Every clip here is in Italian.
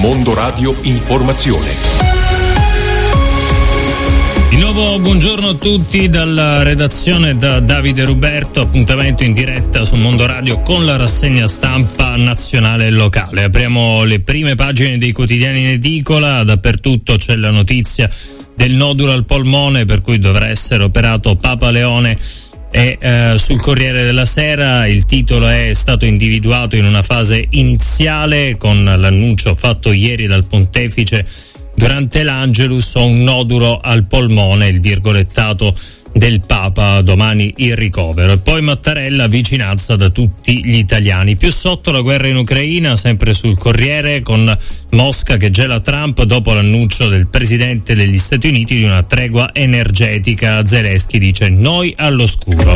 Mondo Radio Informazione. Di nuovo buongiorno a tutti dalla redazione, da Davide Ruberto. Appuntamento in diretta su Mondo Radio con la rassegna stampa nazionale e locale. Apriamo le prime pagine dei quotidiani in edicola. Dappertutto c'è la notizia del nodulo al polmone per cui dovrà essere operato Papa Leone. E sul Corriere della Sera il titolo è stato individuato in una fase iniziale con l'annuncio fatto ieri dal pontefice durante l'Angelus. Ho un nodulo al polmone, il virgolettato del Papa, domani il ricovero. E poi Mattarella, vicinanza da tutti gli italiani. Più sotto la guerra in Ucraina, sempre sul Corriere, con Mosca che gela Trump dopo l'annuncio del presidente degli Stati Uniti di una tregua energetica. Zelensky dice noi all'oscuro.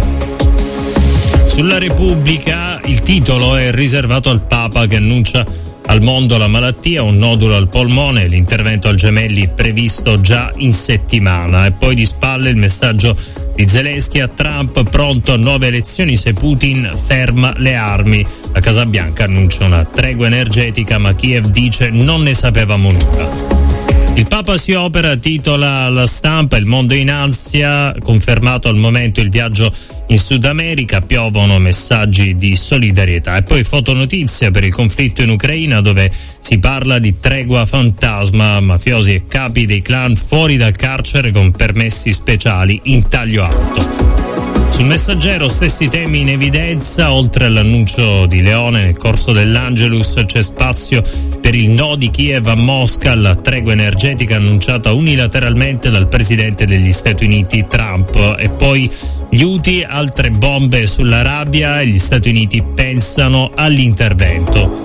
Sulla Repubblica il titolo è riservato al Papa che annuncia al mondo la malattia, un nodulo al polmone, l'intervento al Gemelli previsto già in settimana. E poi di spalle il messaggio di Zelensky a Trump, pronto a nuove elezioni se Putin ferma le armi. La Casa Bianca annuncia una tregua energetica, ma Kiev dice non ne sapevamo nulla. Il Papa si opera, titola La Stampa, il mondo in ansia, confermato al momento il viaggio in Sud America, piovono messaggi di solidarietà. E poi fotonotizia per il conflitto in Ucraina, dove si parla di tregua fantasma, mafiosi e capi dei clan fuori dal carcere con permessi speciali in taglio alto. Sul Messaggero stessi temi in evidenza, oltre all'annuncio di Leone nel corso dell'Angelus c'è spazio per il no di Kiev a Mosca, la tregua energetica annunciata unilateralmente dal presidente degli Stati Uniti Trump. E poi gli Houthi, altre bombe sull'Arabia e gli Stati Uniti pensano all'intervento.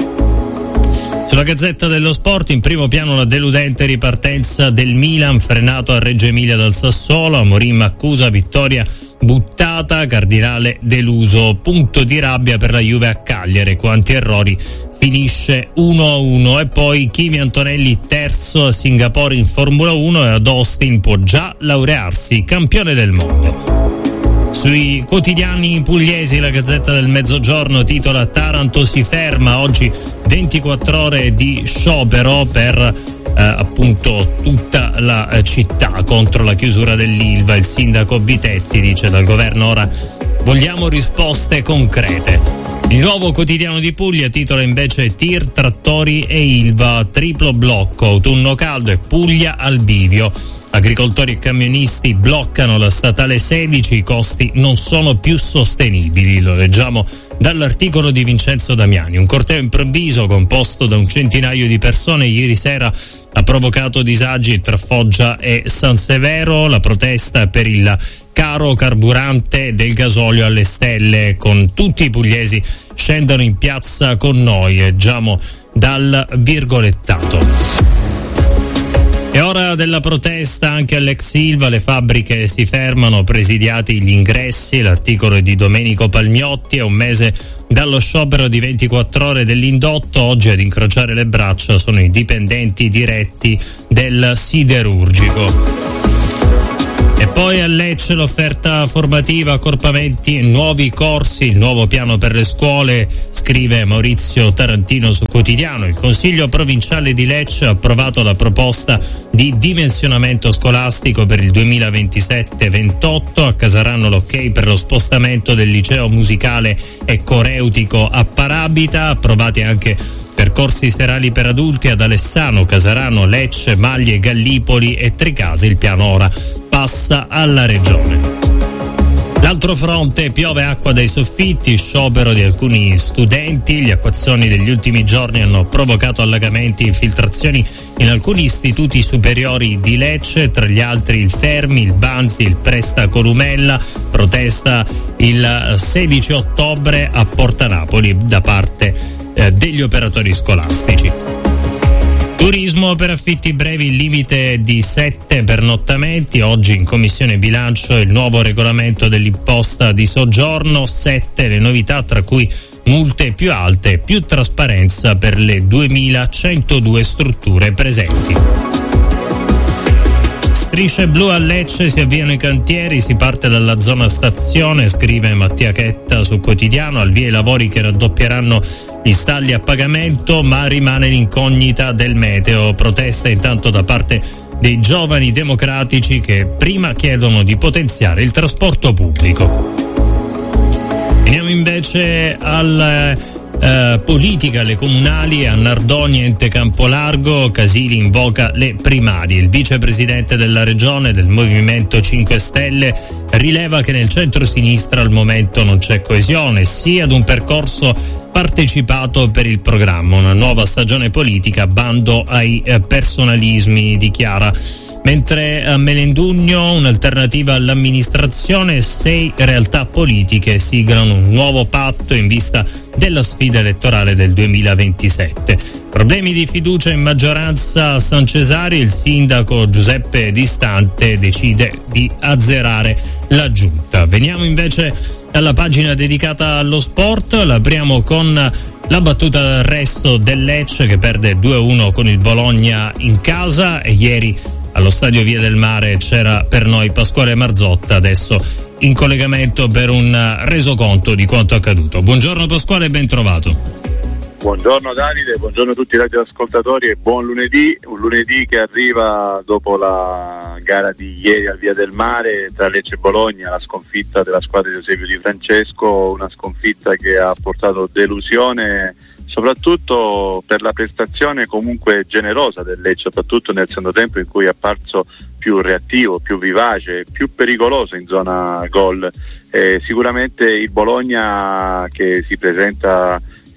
Sulla Gazzetta dello Sport in primo piano la deludente ripartenza del Milan, frenato a Reggio Emilia dal Sassuolo. Amorim accusa vittoria buttata, Cardinale deluso, punto di rabbia per la Juve a Cagliari, quanti errori, finisce 1-1. E poi Kimi Antonelli terzo a Singapore in Formula 1 e ad Austin può già laurearsi campione del mondo. Sui quotidiani pugliesi la Gazzetta del Mezzogiorno titola Taranto si ferma, oggi 24 ore di sciopero per appunto tutta la città contro la chiusura dell'Ilva. Il sindaco Bitetti dice dal governo ora vogliamo risposte concrete. Il Nuovo Quotidiano di Puglia titola invece Tir, trattori e Ilva, triplo blocco, autunno caldo e Puglia al bivio. Agricoltori e camionisti bloccano la statale 16, i costi non sono più sostenibili, lo leggiamo dall'articolo di Vincenzo Damiani. Un corteo improvviso composto da un centinaio di persone ieri sera ha provocato disagi tra Foggia e San Severo, la protesta per il caro carburante del gasolio alle stelle, con tutti i pugliesi scendono in piazza con noi, leggiamo dal virgolettato. È ora della protesta anche all'ex Ilva, le fabbriche si fermano, presidiati gli ingressi, l'articolo è di Domenico Palmiotti, è un mese dallo sciopero di 24 ore dell'indotto, oggi ad incrociare le braccia sono i dipendenti diretti del siderurgico. E poi a Lecce l'offerta formativa, accorpamenti e nuovi corsi, il nuovo piano per le scuole, scrive Maurizio Tarantino su Quotidiano. Il Consiglio provinciale di Lecce ha approvato la proposta di dimensionamento scolastico per il 2027-28, a Casarano l'ok per lo spostamento del liceo musicale e coreutico a Parabita, approvati anche percorsi serali per adulti ad Alessano, Casarano, Lecce, Maglie, Gallipoli e Tricase. Il piano ora passa alla regione. L'altro fronte, piove acqua dai soffitti, sciopero di alcuni studenti, gli acquazzoni degli ultimi giorni hanno provocato allagamenti e infiltrazioni in alcuni istituti superiori di Lecce, tra gli altri il Fermi, il Banzi, il Presta Columella, protesta il 16 ottobre a Porta Napoli da parte degli operatori scolastici. Turismo per affitti brevi, limite di 7 pernottamenti. Oggi in Commissione Bilancio il nuovo regolamento dell'imposta di soggiorno, 7 le novità, tra cui multe più alte e più trasparenza per le 2102 strutture presenti. Strisce blu a Lecce, si avviano i cantieri, si parte dalla zona stazione, scrive Mattia Chetta su Quotidiano, al via i lavori che raddoppieranno gli stalli a pagamento, ma rimane l'incognita del meteo. Protesta intanto da parte dei giovani democratici che prima chiedono di potenziare il trasporto pubblico. Veniamo invece al politica, le comunali. A Nardoni, ente Campolargo, Casili invoca le primarie. Il vicepresidente della regione del Movimento 5 Stelle rileva che nel centro-sinistra al momento non c'è coesione, sia ad un percorso partecipato per il programma. Una nuova stagione politica, bando ai personalismi, dichiara. Mentre a Melendugno, un'alternativa all'amministrazione, 6 realtà politiche siglano un nuovo patto in vista della sfida elettorale del 2027. Problemi di fiducia in maggioranza a San Cesario, il sindaco Giuseppe Distante decide di azzerare la giunta. Veniamo invece alla pagina dedicata allo sport, l'apriamo con la battuta d'arresto del Lecce che perde 2-1 con il Bologna in casa, e ieri allo stadio Via del Mare c'era per noi Pasquale Marzotta, adesso in collegamento per un resoconto di quanto accaduto. Buongiorno Pasquale, ben trovato. Buongiorno Davide, buongiorno a tutti i radioascoltatori e buon lunedì, un lunedì che arriva dopo la gara di ieri al Via del Mare tra Lecce e Bologna, la sconfitta della squadra di Eusebio Di Francesco, una sconfitta che ha portato delusione soprattutto per la prestazione comunque generosa del Lecce, soprattutto nel secondo tempo in cui è apparso più reattivo, più vivace, più pericoloso in zona gol. Sicuramente il Bologna, che si presenta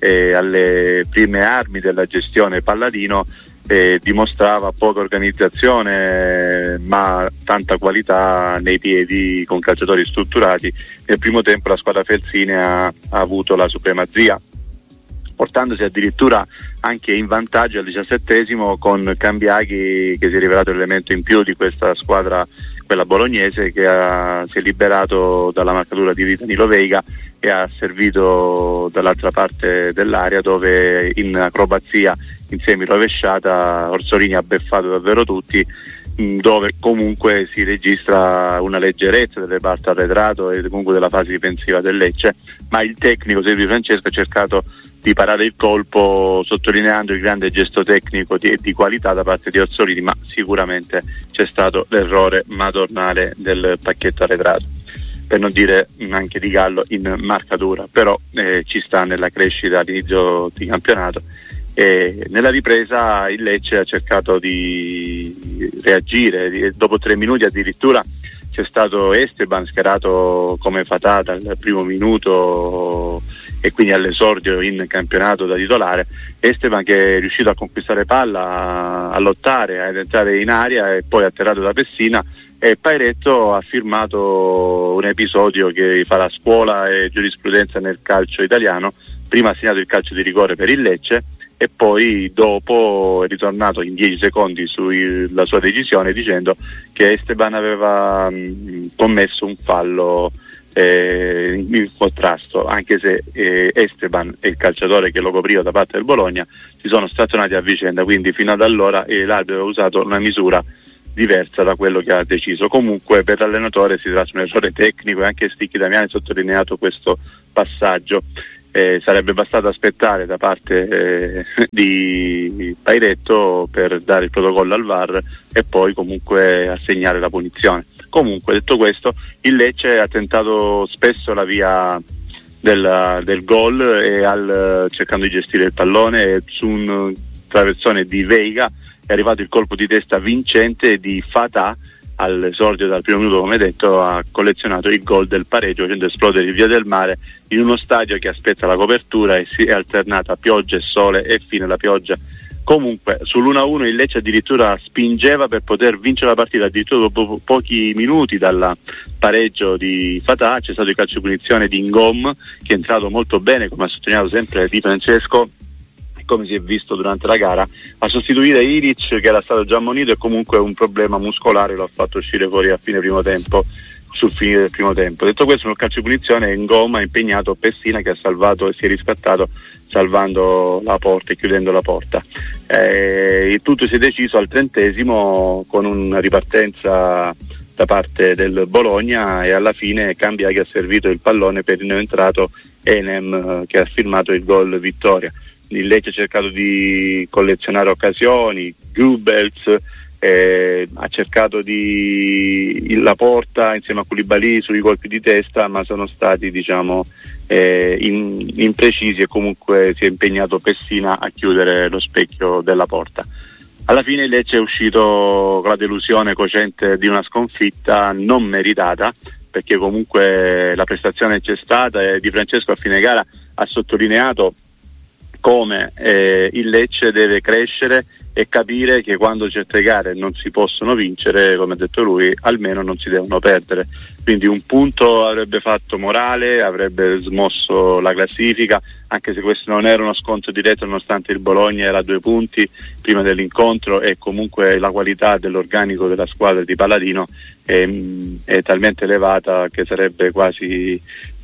alle prime armi della gestione palladino, dimostrava poca organizzazione ma tanta qualità nei piedi, con calciatori strutturati. Nel primo tempo la squadra felsine ha avuto la supremazia, portandosi addirittura anche in vantaggio al 17esimo con Cambiaghi, che si è rivelato l'elemento in più di questa squadra, quella bolognese, che si è liberato dalla marcatura di Danilo Veiga e ha servito dall'altra parte dell'area, dove in acrobazia in semi rovesciata Orsolini ha beffato davvero tutti, dove comunque si registra una leggerezza del reparto arretrato e comunque della fase difensiva del Lecce, ma il tecnico Silvio Francesco ha cercato di parare il colpo, sottolineando il grande gesto tecnico di qualità da parte di Orsolini, ma sicuramente c'è stato l'errore madornale del pacchetto arretrato, per non dire anche di Gallo in marcatura, però ci sta nella crescita all'inizio di campionato. E nella ripresa il Lecce ha cercato di reagire, dopo 3 minuti addirittura c'è stato Esteban schierato come Fatà dal primo minuto e quindi all'esordio in campionato da titolare. Esteban, che è riuscito a conquistare palla, a lottare, ad entrare in aria e poi atterrato da Pessina, e Pairetto ha firmato un episodio che farà scuola e giurisprudenza nel calcio italiano. Prima ha segnato il calcio di rigore per il Lecce e poi dopo è ritornato in 10 secondi sulla sua decisione, dicendo che Esteban aveva commesso un fallo in contrasto, anche se Esteban e il calciatore che lo copriva da parte del Bologna si sono stazionati a vicenda, quindi fino ad allora l'arbitro ha usato una misura diversa da quello che ha deciso. Comunque per l'allenatore si tratta di un errore tecnico e anche Sticchi Damiani ha sottolineato questo passaggio. Sarebbe bastato aspettare da parte di Pairetto per dare il protocollo al VAR e poi comunque assegnare la punizione. Comunque, detto questo, il Lecce ha tentato spesso la via del gol cercando di gestire il pallone, e su un traversone di Veiga è arrivato il colpo di testa vincente di Fatà. All'esordio dal primo minuto, come detto, ha collezionato il gol del pareggio, facendo esplodere il Via del Mare in uno stadio che aspetta la copertura e si è alternata pioggia e sole e fine la pioggia. Comunque sull'1-1 il Lecce addirittura spingeva per poter vincere la partita, addirittura dopo pochi minuti dal pareggio di Fatà c'è stato il calcio di punizione di Ngom, che è entrato molto bene, come ha sottolineato sempre Di Francesco, come si è visto durante la gara, a sostituire Ilic, che era stato già ammonito, e comunque un problema muscolare lo ha fatto uscire fuori a fine primo tempo, sul finire del primo tempo. Detto questo, nel calcio di punizione Ngom ha impegnato Pessina, che ha salvato e si è riscattato salvando la porta e chiudendo la porta. Il tutto si è deciso al 30° con una ripartenza da parte del Bologna, e alla fine Cambiaghi ha servito il pallone per il neoentrato Enem, che ha firmato il gol vittoria. Il Lecce ha cercato di collezionare occasioni, Goebbels, ha cercato la porta insieme a Koulibaly sui colpi di testa, ma sono stati imprecisi, e comunque si è impegnato Pessina a chiudere lo specchio della porta. Alla fine il Lecce è uscito con la delusione cocente di una sconfitta non meritata, perché comunque la prestazione c'è stata, e Di Francesco a fine gara ha sottolineato come il Lecce deve crescere e capire che quando certe gare non si possono vincere, come ha detto lui, almeno non si devono perdere. Quindi un punto avrebbe fatto morale, avrebbe smosso la classifica, anche se questo non era uno scontro diretto, nonostante il Bologna era a 2 punti prima dell'incontro, e comunque la qualità dell'organico della squadra di Palladino è talmente elevata che sarebbe quasi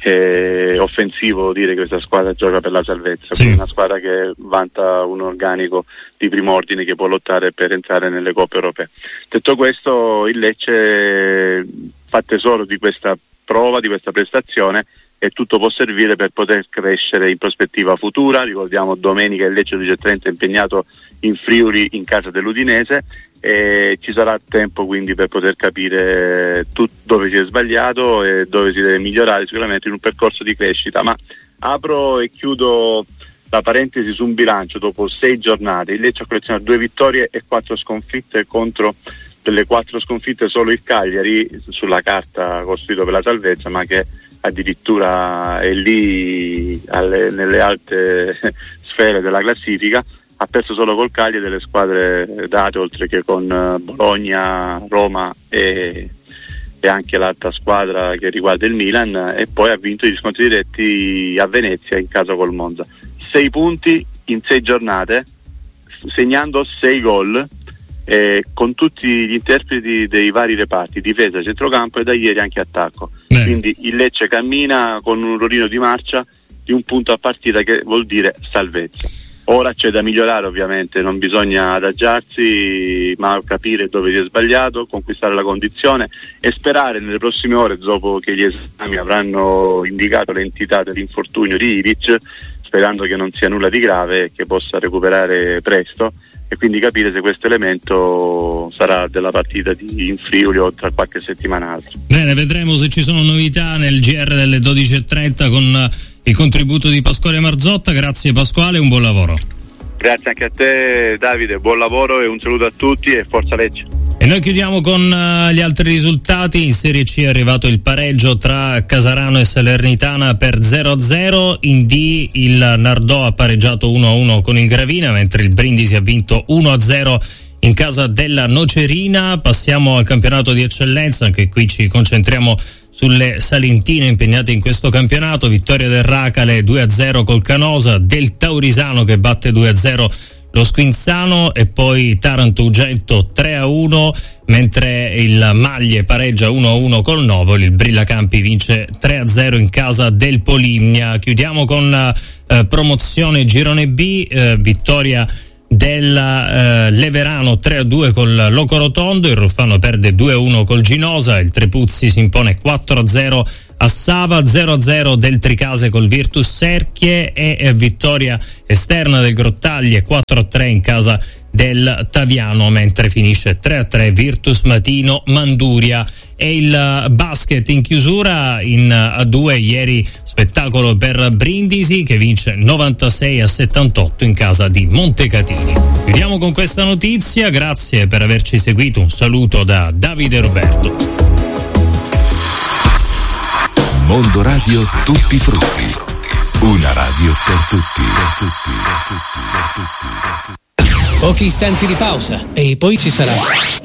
offensivo dire che questa squadra gioca per la salvezza. Sì. Una squadra che vanta un organico di primo ordine che può lottare per entrare nelle coppe europee. Detto questo, il Lecce fa tesoro di questa prova, di questa prestazione, e tutto può servire per poter crescere in prospettiva futura. Ricordiamo domenica il Lecce 12:30 è impegnato in Friuli in casa dell'Udinese, e ci sarà tempo quindi per poter capire dove si è sbagliato e dove si deve migliorare, sicuramente in un percorso di crescita. Ma apro e chiudo la parentesi su un bilancio: dopo 6 giornate il Lecce ha collezionato 2 vittorie e 4 sconfitte, contro delle 4 sconfitte solo il Cagliari, sulla carta costruito per la salvezza, ma che addirittura è lì nelle alte sfere della classifica. Ha perso solo col Cagliari, delle squadre date, oltre che con Bologna, Roma e anche l'altra squadra che riguarda il Milan, e poi ha vinto gli scontri diretti a Venezia in casa col Monza. 6 punti in 6 giornate, segnando 6 gol, con tutti gli interpreti dei vari reparti, difesa, centrocampo e da ieri anche attacco. Quindi il Lecce cammina con un rollino di marcia di 1 punto a partita, che vuol dire salvezza. Ora c'è da migliorare, ovviamente, non bisogna adagiarsi, ma capire dove si è sbagliato, conquistare la condizione e sperare nelle prossime ore, dopo che gli esami avranno indicato l'entità dell'infortunio di Ivic, sperando che non sia nulla di grave e che possa recuperare presto, e quindi capire se questo elemento sarà della partita in Friuli o tra qualche settimana altra. Bene, vedremo se ci sono novità nel GR delle 12:30 con il contributo di Pasquale Marzotta. Grazie Pasquale, un buon lavoro. Grazie anche a te Davide, buon lavoro e un saluto a tutti e forza Lecce. E noi chiudiamo con gli altri risultati. In Serie C è arrivato il pareggio tra Casarano e Salernitana per 0-0. In D il Nardò ha pareggiato 1-1 con il Gravina, mentre il Brindisi ha vinto 1-0 in casa della Nocerina. Passiamo al campionato di eccellenza, anche qui ci concentriamo sulle salentine impegnate in questo campionato. Vittoria del Racale 2-0 col Canosa, del Taurisano che batte 2-0 lo Squinzano, e poi Taranto Ugento 3-1, mentre il Maglie pareggia 1-1 col Novoli. Il Brillacampi vince 3-0 in casa del Poligna. Chiudiamo con la promozione Girone B, vittoria del Leverano 3-2 col Locorotondo, il Ruffano perde 2-1 col Ginosa, il Trepuzzi si impone 4-0 a Sava, 0-0 del Tricase col Virtus Serchie, e vittoria esterna del Grottaglie 4-3 in casa del Taviano, mentre finisce 3-3 Virtus Matino Manduria. E il basket in chiusura in A2 ieri, spettacolo per Brindisi che vince 96-78 in casa di Montecatini. Chiudiamo con questa notizia, grazie per averci seguito, un saluto da Davide Roberto. Mondo Radio Tutti Frutti, una radio per tutti. Pochi istanti di pausa e poi ci sarà